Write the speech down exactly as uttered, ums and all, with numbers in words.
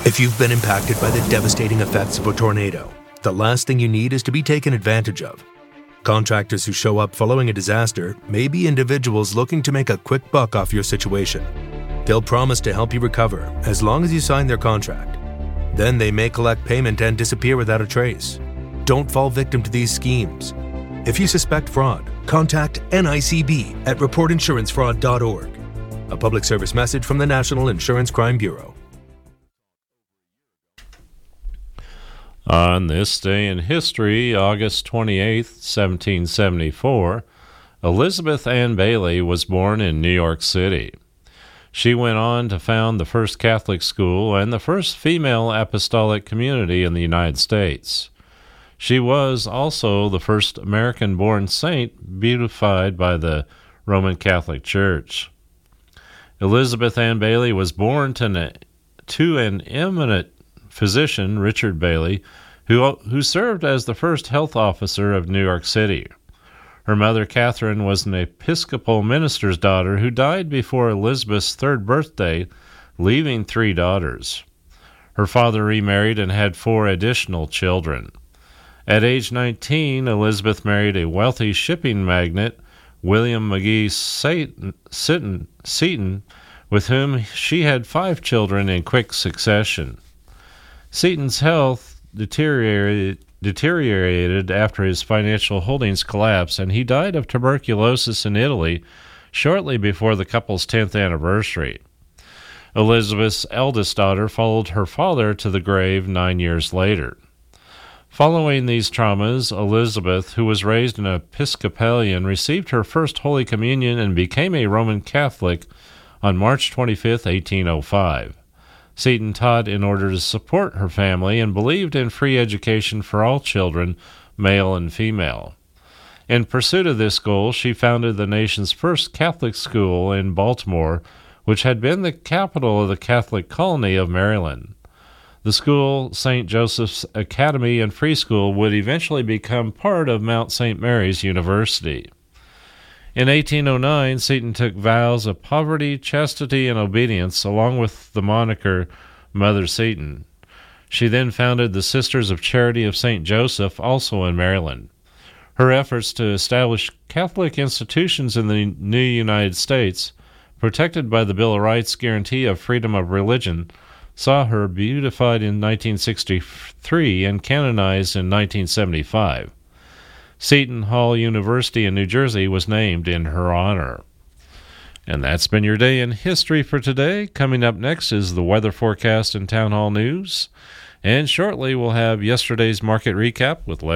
If you've been impacted by the devastating effects of a tornado, the last thing you need is to be taken advantage of. Contractors who show up following a disaster may be individuals looking to make a quick buck off your situation. They'll promise to help you recover as long as you sign their contract. Then they may collect payment and disappear without a trace. Don't fall victim to these schemes. If you suspect fraud, contact N I C B at report insurance fraud dot org. A public service message from the National Insurance Crime Bureau. On this day in history, August twenty-eighth, seventeen seventy-four, Elizabeth Ann Bailey was born in New York City. She went on to found the first Catholic school and the first female apostolic community in the United States. She was also the first American-born saint beatified by the Roman Catholic Church. Elizabeth Ann Bailey was born to an, to an eminent physician, Richard Bailey, who, who served as the first health officer of New York City. Her mother, Catherine, was an Episcopal minister's daughter who died before Elizabeth's third birthday, leaving three daughters. Her father remarried and had four additional children. At age nineteen, Elizabeth married a wealthy shipping magnate, William McGee Seton, Seton, with whom she had five children in quick succession. Seton's health deteriorated, deteriorated after his financial holdings collapsed, and he died of tuberculosis in Italy shortly before the couple's tenth anniversary. Elizabeth's eldest daughter followed her father to the grave nine years later. Following these traumas, Elizabeth, who was raised an Episcopalian, received her first Holy Communion and became a Roman Catholic on March twenty-fifth, eighteen oh five. Seton taught in order to support her family and believed in free education for all children, male and female. In pursuit of this goal, she founded the nation's first Catholic school in Baltimore, which had been the capital of the Catholic colony of Maryland. The school, Saint Joseph's Academy and Free School, would eventually become part of Mount Saint Mary's University. In eighteen oh nine, Seton took vows of poverty, chastity, and obedience, along with the moniker Mother Seton. She then founded the Sisters of Charity of Saint Joseph, also in Maryland. Her efforts to establish Catholic institutions in the new United States, protected by the Bill of Rights guarantee of freedom of religion, saw her beatified in nineteen sixty-three and canonized in nineteen seventy-five. Seton Hall University in New Jersey was named in her honor. And that's been your day in history for today. Coming up next is the weather forecast and town hall news. And shortly we'll have yesterday's market recap with